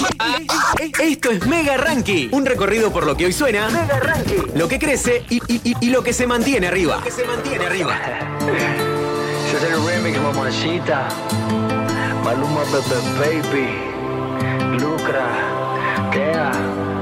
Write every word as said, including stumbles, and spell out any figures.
Esto es Mega Ranking, un recorrido por lo que hoy suena, Mega Ranking, lo que crece y, y, y, y lo que se mantiene arriba. Lo que se mantiene arriba. Ese es el remix, mamacita. Maluma, Bebe Baby, Lucra, Tea.